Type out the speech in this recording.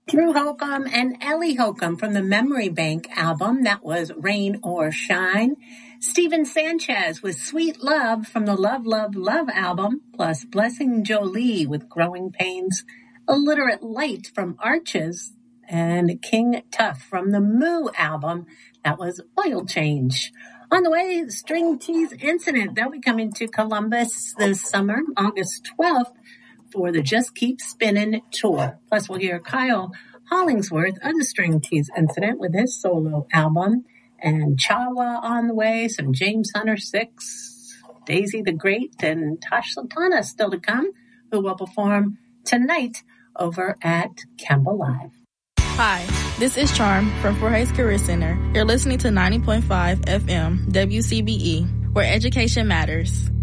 Drew Holcomb and Ellie Holcomb from the Memory Bank album. That was Rain or Shine. Steven Sanchez with Sweet Love from the Love, Love, Love album, plus Blessing Jolie with Growing Pains. Illiterate Light from Arches, and King Tough from the Moo album. That was Oil Change. On the way, String Cheese Incident. They'll be coming to Columbus this summer, August 12th, for the Just Keep Spinning tour. Plus, we'll hear Kyle Hollingsworth of the String Cheese Incident with his solo album. And Chawa on the way, some James Hunter 6, Daisy the Great, and Tosh Sultana still to come, who will perform tonight over at Campbell Live. Hi, this is Charm from Fort Hays Career Center. You're listening to 90.5 FM WCBE, where education matters.